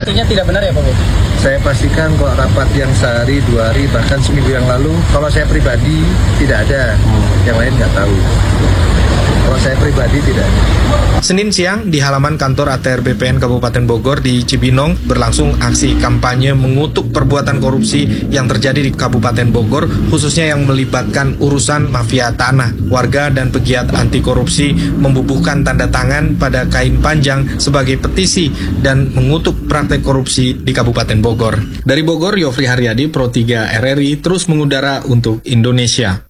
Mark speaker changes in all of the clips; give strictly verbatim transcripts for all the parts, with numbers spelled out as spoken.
Speaker 1: Artinya tidak benar ya Pak Bu?
Speaker 2: Saya pastikan kok rapat yang sehari, dua hari, bahkan seminggu yang lalu, kalau saya pribadi tidak ada, yang lain nggak tahu. Kalau saya pribadi tidak.
Speaker 3: Senin siang di halaman kantor A T R B P N Kabupaten Bogor di Cibinong berlangsung aksi kampanye mengutuk perbuatan korupsi yang terjadi di Kabupaten Bogor, khususnya yang melibatkan urusan mafia tanah. Warga dan pegiat anti korupsi membubuhkan tanda tangan pada kain panjang sebagai petisi dan mengutuk praktek korupsi di Kabupaten Bogor. Dari Bogor, Yofri Haryadi, Pro tiga R R I terus mengudara untuk Indonesia.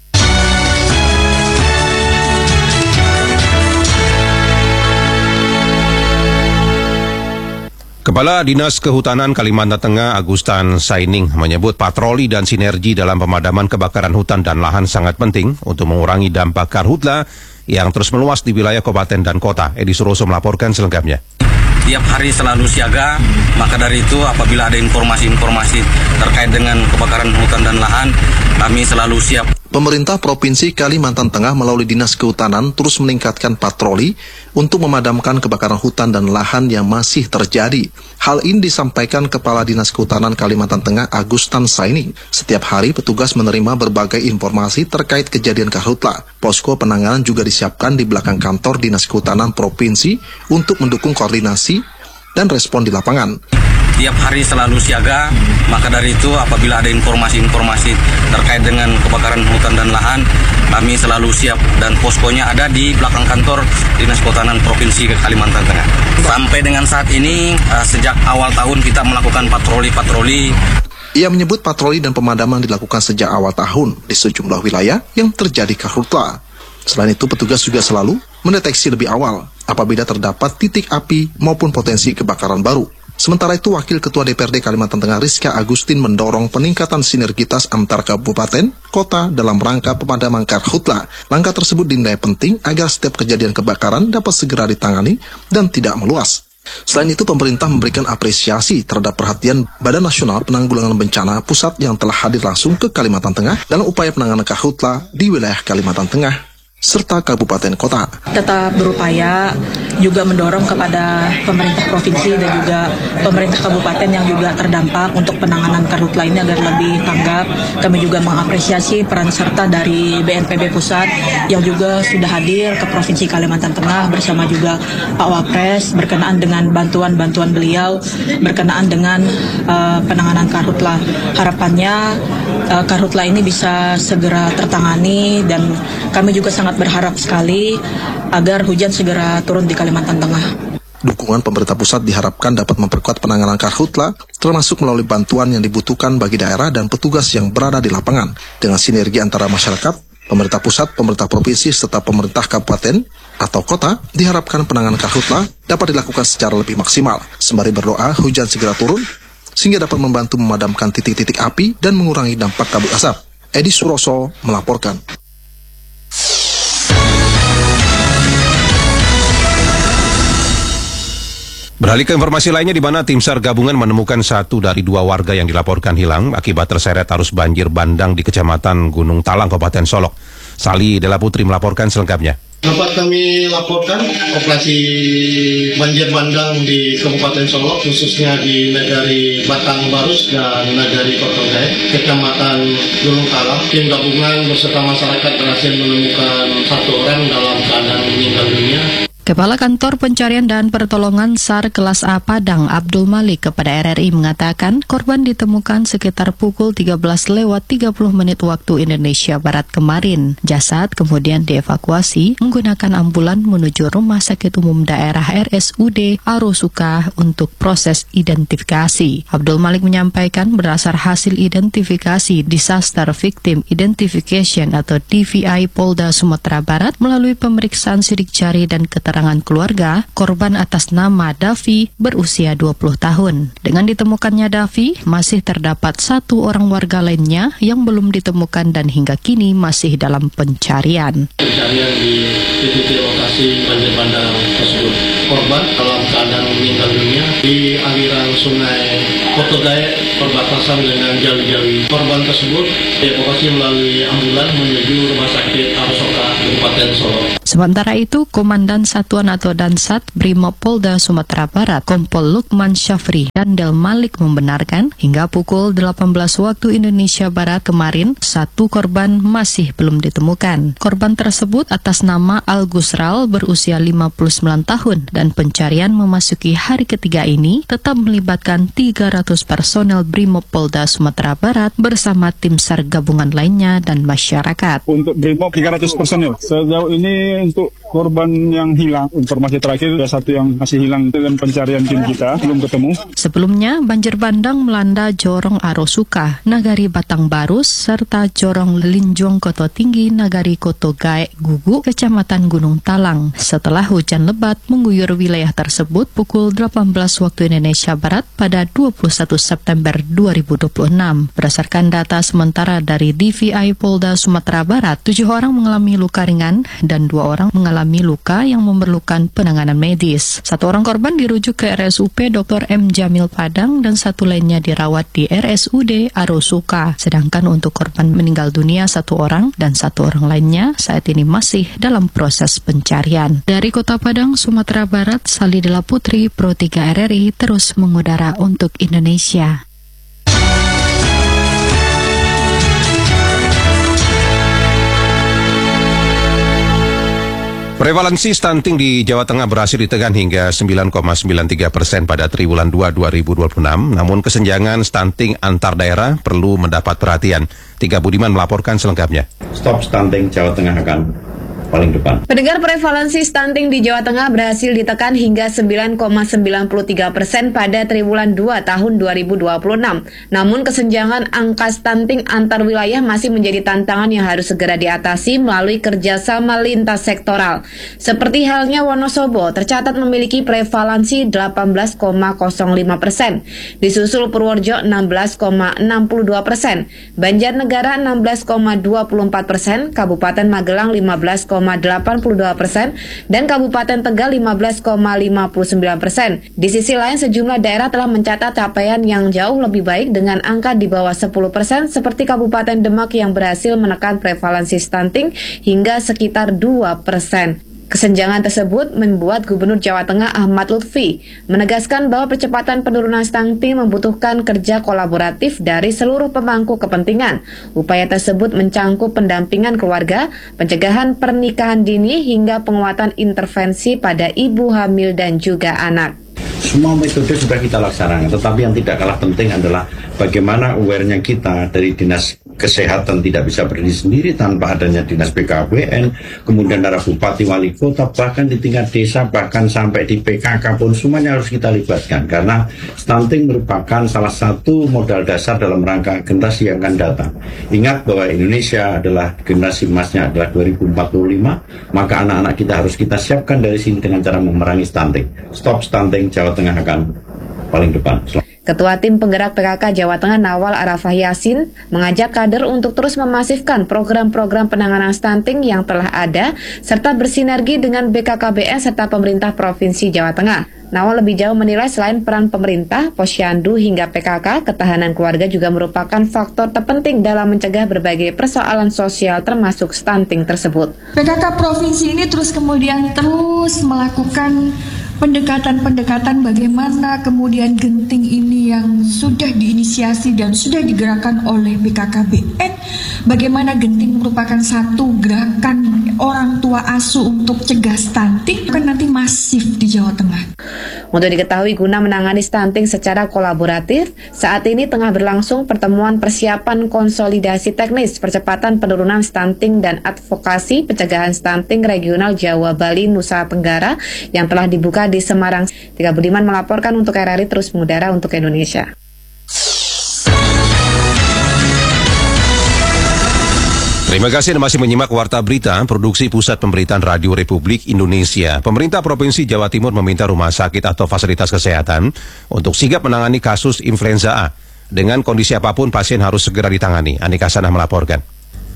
Speaker 4: Kepala Dinas Kehutanan Kalimantan Tengah Agustan Saining menyebut patroli dan sinergi dalam pemadaman kebakaran hutan dan lahan sangat penting untuk mengurangi dampak karhutla yang terus meluas di wilayah kabupaten dan kota. Edi Suroso melaporkan selengkapnya.
Speaker 5: Tiap hari selalu siaga, maka dari itu apabila ada informasi-informasi terkait dengan kebakaran hutan dan lahan, kami selalu siap.
Speaker 6: Pemerintah Provinsi Kalimantan Tengah melalui Dinas Kehutanan terus meningkatkan patroli untuk memadamkan kebakaran hutan dan lahan yang masih terjadi. Hal ini disampaikan Kepala Dinas Kehutanan Kalimantan Tengah Agustan Saining. Setiap hari petugas menerima berbagai informasi terkait kejadian karhutla. Posko penanganan juga disiapkan di belakang kantor Dinas Kehutanan Provinsi untuk mendukung koordinasi dan respon di lapangan.
Speaker 5: Tiap hari selalu siaga, maka dari itu apabila ada informasi-informasi terkait dengan kebakaran hutan dan lahan, kami selalu siap dan poskonya ada di belakang kantor Dinas Kehutanan Provinsi Kalimantan Tengah. Sampai dengan saat ini, sejak awal tahun kita melakukan patroli-patroli.
Speaker 6: Ia menyebut patroli dan pemadaman dilakukan sejak awal tahun di sejumlah wilayah yang terjadi karhutla. Selain itu, petugas juga selalu mendeteksi lebih awal apabila terdapat titik api maupun potensi kebakaran baru. Sementara itu, Wakil Ketua D P R D Kalimantan Tengah Rizka Agustin mendorong peningkatan sinergitas antar kabupaten, kota dalam rangka pemadaman karhutla. Langkah tersebut dinilai penting agar setiap kejadian kebakaran dapat segera ditangani dan tidak meluas. Selain itu, pemerintah memberikan apresiasi terhadap perhatian Badan Nasional Penanggulangan Bencana Pusat yang telah hadir langsung ke Kalimantan Tengah dalam upaya penanganan karhutla di wilayah Kalimantan Tengah serta kabupaten kota.
Speaker 7: Tetap berupaya juga mendorong kepada pemerintah provinsi dan juga pemerintah kabupaten yang juga terdampak untuk penanganan karhutla ini agar lebih tanggap. Kami juga mengapresiasi peran serta dari B N P B Pusat yang juga sudah hadir ke Provinsi Kalimantan Tengah bersama juga Pak Wapres berkenaan dengan bantuan-bantuan beliau berkenaan dengan uh, penanganan karhutla. Harapannya uh, karhutla ini bisa segera tertangani dan kami juga sangat berharap sekali agar hujan segera turun di Kalimantan Tengah.
Speaker 6: Dukungan pemerintah pusat diharapkan dapat memperkuat penanganan karhutla, termasuk melalui bantuan yang dibutuhkan bagi daerah dan petugas yang berada di lapangan. Dengan sinergi antara masyarakat, pemerintah pusat, pemerintah provinsi, serta pemerintah kabupaten atau kota, diharapkan penanganan karhutla dapat dilakukan secara lebih maksimal. Sembari berdoa hujan segera turun, sehingga dapat membantu memadamkan titik-titik api dan mengurangi dampak kabut asap. Edi Suroso melaporkan.
Speaker 4: Beralih ke informasi lainnya, di mana tim SAR gabungan menemukan satu dari dua warga yang dilaporkan hilang akibat terseret arus banjir bandang di Kecamatan Gunung Talang, Kabupaten Solok. Sali Dela Putri melaporkan selengkapnya.
Speaker 8: Dapat kami laporkan operasi banjir bandang di Kabupaten Solok, khususnya di Nagari Batang Barus dan Nagari Kotogai, Kecamatan Gunung Talang. Tim gabungan beserta masyarakat berhasil menemukan satu orang dalam keadaan meninggal dunia.
Speaker 9: Kepala Kantor Pencarian dan Pertolongan SAR Kelas A Padang, Abdul Malik, kepada R R I mengatakan korban ditemukan sekitar pukul tiga belas lewat tiga puluh menit waktu Indonesia Barat kemarin. Jasad kemudian dievakuasi menggunakan ambulan menuju Rumah Sakit Umum Daerah R S U D Arosuka untuk proses identifikasi. Abdul Malik menyampaikan berdasar hasil identifikasi Disaster Victim Identification atau D V I Polda Sumatera Barat melalui pemeriksaan sidik jari dan keterangan keterangan keluarga, korban atas nama Davi berusia dua puluh tahun. Dengan ditemukannya Davi, masih terdapat satu orang warga lainnya yang belum ditemukan dan hingga kini masih dalam pencarian.
Speaker 8: Pencarian di titik lokasi banjir bandang tersebut. Korban dalam keadaan meninggal dunia di aliran sungai Kotogai perbatasan dengan Jawi-Jawi. Korban tersebut dievakuasi melalui ambulan menuju Rumah Sakit Arosuka Kabupaten Solok.
Speaker 9: Sementara itu, Komandan Satuan atau Dansat Brimob Polda Sumatera Barat, Kompol Lukman Syafri dan Del Malik membenarkan hingga pukul delapan belas waktu Indonesia Barat kemarin, satu korban masih belum ditemukan. Korban tersebut atas nama Al Gusral berusia lima puluh sembilan tahun dan pencarian memasuki hari ketiga ini tetap melibatkan tiga ratus personel Brimob Polda Sumatera Barat bersama tim SAR gabungan lainnya dan masyarakat.
Speaker 1: Untuk Brimob tiga ratus personel. Sejauh ini untuk korban yang hilang, informasi terakhir ada satu yang masih hilang dengan pencarian tim kita, belum ketemu.
Speaker 9: Sebelumnya, banjir bandang melanda Jorong Arosuka, Nagari Batang Barus, serta Jorong Lelinjong Koto Tinggi, Nagari Koto Gaek Gugu, Kecamatan Gunung Talang. Setelah hujan lebat mengguyur wilayah tersebut pukul delapan belas waktu Indonesia Barat pada dua puluh satu September dua ribu dua puluh enam. Berdasarkan data sementara dari D V I Polda Sumatera Barat, tujuh orang mengalami luka ringan dan dua orang mengalami luka yang memerlukan penanganan medis. Satu orang korban dirujuk ke R S U P Doktor M. Jamil Padang dan satu lainnya dirawat di R S U D Arosuka. Sedangkan untuk korban meninggal dunia satu orang dan satu orang lainnya saat ini masih dalam proses pencarian. Dari Kota Padang, Sumatera Barat, Salidela Putri, Pro tiga R R I terus mengudara untuk Indonesia.
Speaker 4: Prevalensi stunting di Jawa Tengah berhasil ditekan hingga sembilan koma sembilan tiga persen pada triwulan dua dua ribu dua puluh enam, namun kesenjangan stunting antar daerah perlu mendapat perhatian. Tiga Budiman melaporkan selengkapnya.
Speaker 10: Stop Stunting Jawa Tengah akan paling depan.
Speaker 11: Pendengar, prevalensi stunting di Jawa Tengah berhasil ditekan hingga sembilan koma sembilan tiga persen pada triwulan dua tahun dua ribu dua puluh enam. Namun kesenjangan angka stunting antar wilayah masih menjadi tantangan yang harus segera diatasi melalui kerjasama lintas sektoral. Seperti halnya Wonosobo tercatat memiliki prevalensi delapan belas koma nol lima persen, disusul Purworejo enam belas koma enam dua persen, Banjarnegara enam belas koma dua empat persen, Kabupaten Magelang lima belas koma delapan dua persen, dan Kabupaten Tegal lima belas koma lima sembilan persen. Di sisi lain, sejumlah daerah telah mencatat capaian yang jauh lebih baik dengan angka di bawah sepuluh persen, seperti Kabupaten Demak yang berhasil menekan prevalensi stunting hingga sekitar dua persen. Kesenjangan tersebut membuat Gubernur Jawa Tengah Ahmad Lutfi menegaskan bahwa percepatan penurunan stunting membutuhkan kerja kolaboratif dari seluruh pemangku kepentingan. Upaya tersebut mencangkup pendampingan keluarga, pencegahan pernikahan dini, hingga penguatan intervensi pada ibu hamil dan juga anak.
Speaker 10: Semua metode sudah kita laksanakan, tetapi yang tidak kalah penting adalah bagaimana awareness kita dari Dinas Kesehatan tidak bisa berdiri sendiri tanpa adanya Dinas B K B N, kemudian para bupati, wali kota, bahkan di tingkat desa, bahkan sampai di P K K pun semuanya harus kita libatkan, karena stunting merupakan salah satu modal dasar dalam rangka generasi yang akan datang. Ingat bahwa Indonesia adalah generasi emasnya adalah dua ribu empat puluh lima, maka anak-anak kita harus kita siapkan dari sini dengan cara memerangi stunting. Stop Stunting Jawa Tengah akan paling depan.
Speaker 11: Ketua Tim Penggerak P K K Jawa Tengah Nawal Arafah Yasin mengajak kader untuk terus memasifkan program-program penanganan stunting yang telah ada serta bersinergi dengan B K K B N serta pemerintah Provinsi Jawa Tengah. Nawal lebih jauh menilai selain peran pemerintah, posyandu hingga P K K, ketahanan keluarga juga merupakan faktor terpenting dalam mencegah berbagai persoalan sosial termasuk stunting tersebut.
Speaker 12: P K K Provinsi ini terus kemudian terus melakukan pendekatan-pendekatan bagaimana kemudian genting ini yang sudah diinisiasi dan sudah digerakkan oleh B K K B N, bagaimana genting merupakan satu gerakan orang tua asuh untuk cegah stunting, kan nanti masif di Jawa Tengah.
Speaker 11: Untuk diketahui, guna menangani stunting secara kolaboratif, saat ini tengah berlangsung pertemuan persiapan konsolidasi teknis percepatan penurunan stunting dan advokasi pencegahan stunting regional Jawa, Bali, Nusa Tenggara yang telah dibuka di Semarang. Tiga Budiman melaporkan untuk R R I terus mengudara untuk Indonesia.
Speaker 4: Terima kasih Anda masih menyimak Warta Berita, produksi Pusat Pemberitaan Radio Republik Indonesia. Pemerintah Provinsi Jawa Timur meminta rumah sakit atau fasilitas kesehatan untuk sigap menangani kasus influenza A. Dengan kondisi apapun, pasien harus segera ditangani. Anika Sanah melaporkan.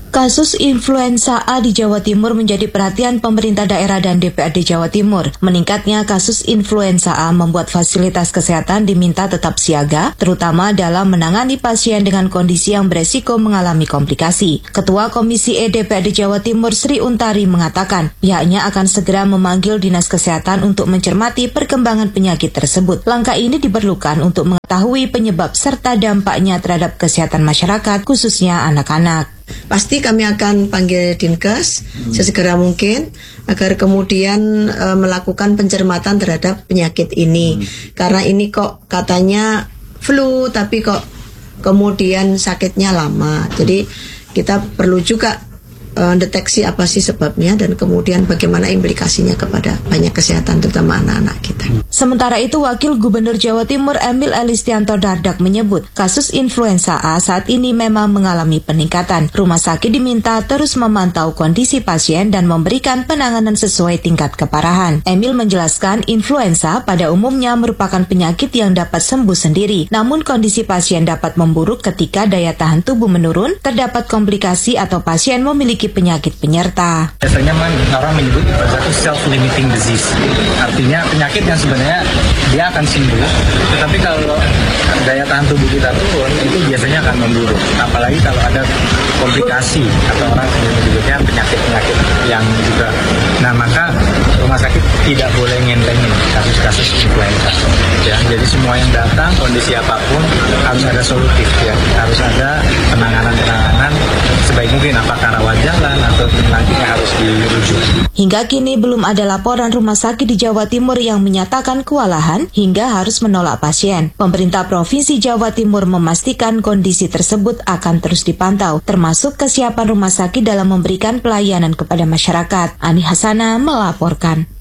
Speaker 13: Kasus influenza A di Jawa Timur menjadi perhatian pemerintah daerah dan D P R D Jawa Timur. Meningkatnya kasus influenza A membuat fasilitas kesehatan diminta tetap siaga, terutama dalam menangani pasien dengan kondisi yang beresiko mengalami komplikasi. Ketua Komisi E D P R D Jawa Timur Sri Untari mengatakan, pihaknya akan segera memanggil Dinas Kesehatan untuk mencermati perkembangan penyakit tersebut. Langkah ini diperlukan untuk mengetahui penyebab serta dampaknya terhadap kesehatan masyarakat, khususnya anak-anak.
Speaker 14: Pasti kami akan panggil Dinkes sesegera mungkin agar kemudian e, melakukan pencermatan terhadap penyakit ini. Hmm. Karena ini kok katanya flu tapi kok kemudian sakitnya lama. Jadi kita perlu juga e, deteksi apa sih sebabnya dan kemudian bagaimana implikasinya kepada banyak kesehatan terutama anak-anak kita.
Speaker 13: Sementara itu, Wakil Gubernur Jawa Timur Emil Elistianto Dardak menyebut kasus influenza A saat ini memang mengalami peningkatan. Rumah sakit diminta terus memantau kondisi pasien dan memberikan penanganan sesuai tingkat keparahan. Emil menjelaskan influenza pada umumnya merupakan penyakit yang dapat sembuh sendiri, namun kondisi pasien dapat memburuk ketika daya tahan tubuh menurun, terdapat komplikasi atau pasien memiliki penyakit penyerta.
Speaker 15: Biasanya orang menyebut influenza itu self-limiting disease, artinya penyakit yang sebenarnya dia akan sembuh, tetapi kalau daya tahan tubuh kita turun, itu biasanya akan memburuk. Apalagi kalau ada komplikasi atau orang menyebutnya penyakit-penyakit yang juga. Nah, maka rumah sakit tidak boleh ngentengin kasus-kasus influenza. Ya, jadi semua yang datang, kondisi apapun harus ada solutif. Ya, harus ada penanganan-penanganan sebaik mungkin, apakah rawat jalan atau nantinya harus dirujuk.
Speaker 13: Hingga kini belum ada laporan rumah sakit di Jawa Timur yang menyatakan kewalahan hingga harus menolak pasien. Pemerintah Provinsi Jawa Timur memastikan kondisi tersebut akan terus dipantau, termasuk kesiapan rumah sakit dalam memberikan pelayanan kepada masyarakat. Ani Hasana melaporkan.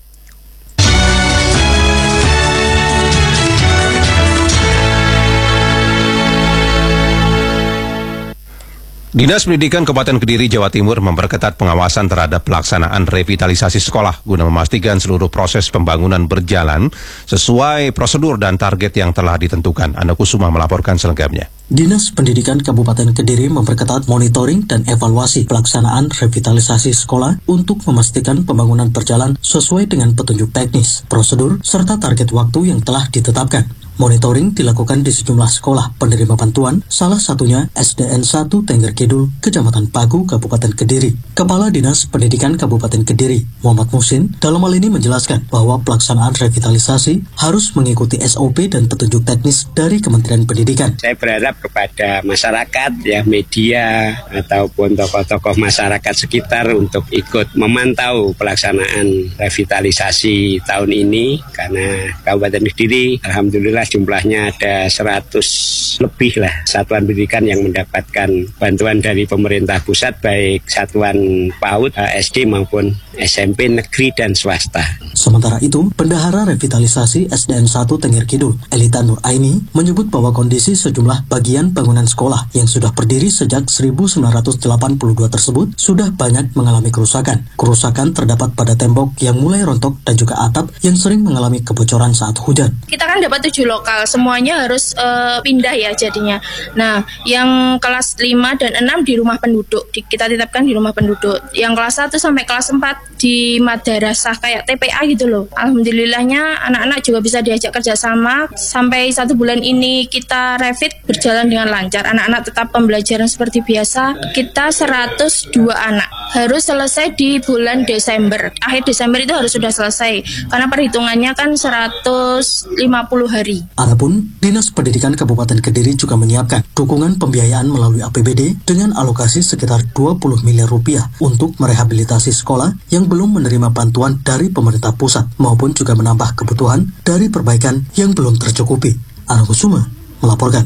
Speaker 4: Dinas Pendidikan Kabupaten Kediri, Jawa Timur memperketat pengawasan terhadap pelaksanaan revitalisasi sekolah guna memastikan seluruh proses pembangunan berjalan sesuai prosedur dan target yang telah ditentukan. Anda Kusuma melaporkan selengkapnya.
Speaker 16: Dinas Pendidikan Kabupaten Kediri memperketat monitoring dan evaluasi pelaksanaan revitalisasi sekolah untuk memastikan pembangunan berjalan sesuai dengan petunjuk teknis, prosedur, serta target waktu yang telah ditetapkan. Monitoring dilakukan di sejumlah sekolah penerima bantuan, salah satunya S D N satu Tengger Kidul, Kecamatan Pagu, Kabupaten Kediri. Kepala Dinas Pendidikan Kabupaten Kediri, Muhammad Musin, dalam hal ini menjelaskan bahwa pelaksanaan revitalisasi harus mengikuti S O P dan petunjuk teknis dari Kementerian Pendidikan.
Speaker 17: Saya berharap kepada masyarakat, ya media, ataupun tokoh-tokoh masyarakat sekitar untuk ikut memantau pelaksanaan revitalisasi tahun ini, karena Kabupaten Kediri, alhamdulillah jumlahnya ada seratus lebih lah satuan pendidikan yang mendapatkan bantuan dari pemerintah pusat, baik satuan PAUD, S D maupun S M P negeri dan swasta.
Speaker 16: Sementara itu, Bendahara Revitalisasi S D N satu Tengger Kidul, Elita Nur Aini, menyebut bahwa kondisi sejumlah bagian bangunan sekolah yang sudah berdiri sejak seribu sembilan ratus delapan puluh dua tersebut sudah banyak mengalami kerusakan. Kerusakan terdapat pada tembok yang mulai rontok dan juga atap yang sering mengalami kebocoran saat hujan.
Speaker 18: Kita kan dapat tujuh lokal, semuanya harus uh, pindah ya jadinya. Nah, yang kelas lima dan enam di rumah penduduk, di, kita tetapkan di rumah penduduk. Yang kelas satu sampai kelas empat di madrasah kayak T P A gitu loh. Alhamdulillahnya anak-anak juga bisa diajak kerjasama. Sampai satu bulan ini kita revit berjalan dengan lancar. Anak-anak tetap pembelajaran seperti biasa. Kita seratus dua anak. Harus selesai di bulan Desember. Akhir Desember itu harus sudah selesai. Karena perhitungannya kan seratus lima puluh hari.
Speaker 16: Adapun Dinas Pendidikan Kabupaten Kediri juga menyiapkan dukungan pembiayaan melalui A P B D dengan alokasi sekitar dua puluh miliar rupiah untuk merehabilitasi sekolah yang belum menerima bantuan dari pemerintah pusat maupun juga menambah kebutuhan dari perbaikan yang belum tercukupi. Ana Kusuma melaporkan.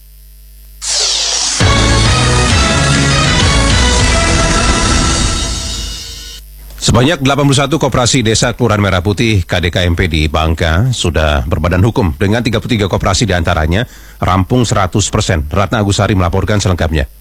Speaker 4: Sebanyak delapan puluh satu koperasi desa Kelurahan Merah Putih K D K M P di Bangka sudah berbadan hukum dengan tiga puluh tiga koperasi diantaranya rampung seratus persen. Ratna Agusari melaporkan selengkapnya.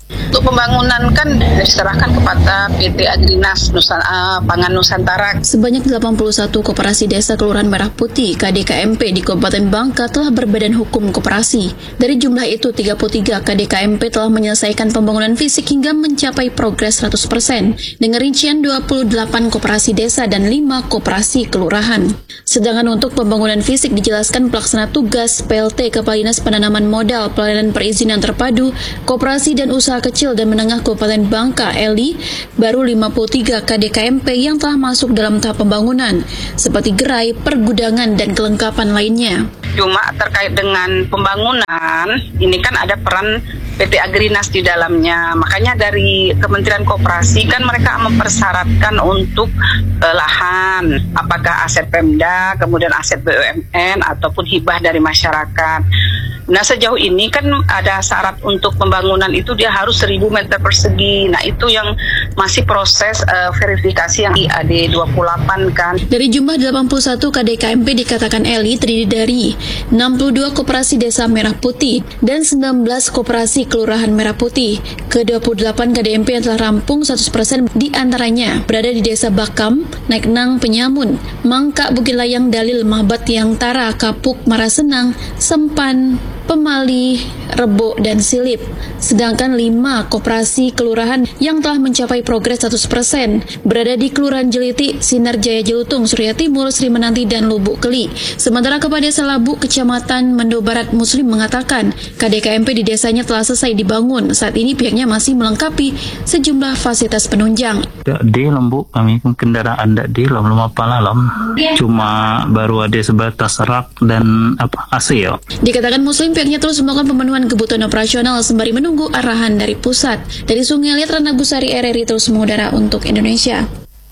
Speaker 19: Untuk pembangunan kan diserahkan kepada P T Agrinas Nusa, uh, Pangan Nusantara.
Speaker 20: Sebanyak delapan puluh satu koperasi desa Kelurahan Merah Putih K D K M P di Kabupaten Bangka telah berbadan hukum koperasi. Dari jumlah itu, tiga puluh tiga K D K M P telah menyelesaikan pembangunan fisik hingga mencapai progres seratus persen dengan rincian dua puluh delapan koperasi desa dan lima koperasi kelurahan. Sedangkan untuk pembangunan fisik dijelaskan pelaksana tugas P L T Kepala Dinas Penanaman Modal Pelayanan Perizinan Terpadu Koperasi dan Usaha Kecil dan Menengah Kabupaten Bangka (E L I) baru lima puluh tiga K D K M P yang telah masuk dalam tahap pembangunan seperti gerai, pergudangan dan kelengkapan lainnya.
Speaker 19: Cuma terkait dengan pembangunan, ini kan ada peran P T Agrinas di dalamnya. Makanya dari Kementerian Koperasi kan mereka mempersyaratkan untuk uh, lahan, apakah aset Pemda, kemudian aset B U M N ataupun hibah dari masyarakat. Nah, sejauh ini kan ada syarat untuk pembangunan itu dia harus seribu meter persegi. Nah, itu yang masih proses uh, verifikasi yang I A D dua puluh delapan kan.
Speaker 20: Dari jumlah delapan puluh satu K D K M P dikatakan E L I terdiri dari enam puluh dua koperasi desa Merah Putih dan sembilan belas koperasi kelurahan Merah Putih. Ke dua puluh delapan K D M P yang telah rampung seratus persen diantaranya berada di desa Bakam, Naiknang, Penyamun, Mangka, Bukit Layang, Dalil, Mahbat, Tiang Tara, Kapuk, Marasenang, Sempan, Pemali, Rebo, dan Silip. Sedangkan lima koperasi kelurahan yang telah mencapai progres seratus persen berada di Kelurahan Jeliti, Sinar Jaya Jelutung, Surya Timur, Sri Menanti, dan Lubuk Keli. Sementara Kepala Desa Labu, Kecamatan Mendo Barat Muslim mengatakan K D K M P di desanya telah selesai dibangun. Saat ini pihaknya masih melengkapi sejumlah fasilitas penunjang.
Speaker 21: Di Lembu kami kendaraan dak di lam lama palalom cuma baru ada sebatas rak dan apa A C ya.
Speaker 20: Dikatakan Muslim pihaknya terus melakukan pemenuhan kebutuhan operasional sembari menunggu arahan dari pusat. Dari Sungai Liat, Rana Busari, R R I terus mengudara untuk Indonesia.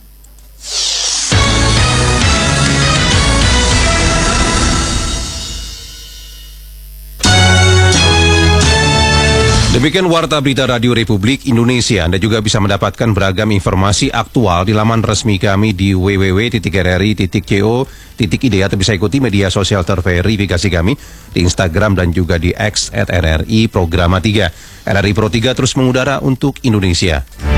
Speaker 4: Demikian Warta Berita Radio Republik Indonesia. Anda juga bisa mendapatkan beragam informasi aktual di laman resmi kami di w w w titik r r i titik co titik i d atau bisa ikuti media sosial terverifikasi kami di Instagram dan juga di X at R R I Programa tiga. R R I Pro tiga terus mengudara untuk Indonesia.